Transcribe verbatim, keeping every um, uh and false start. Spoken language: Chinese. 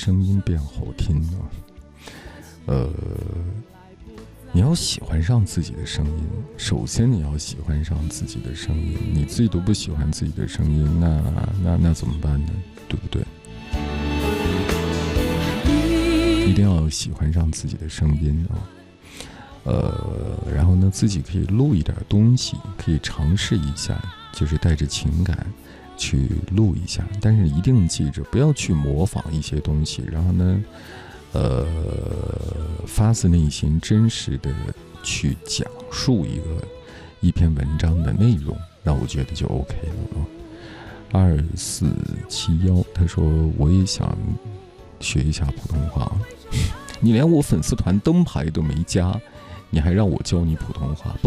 声音变好听呢？呃，你要喜欢上自己的声音，首先你要喜欢上自己的声音，你自己都不喜欢自己的声音，那那那怎么办呢？对不对？一定要喜欢上自己的声音啊。呃，然后呢，自己可以录一点东西，可以尝试一下，就是带着情感去录一下，但是一定记着不要去模仿一些东西，然后呢，呃，发自内心真实的去讲述一个一篇文章的内容，那我觉得就 OK 了啊。二四七幺，他说我也想学一下普通话，你连我粉丝团灯牌都没加，你还让我教你普通话，不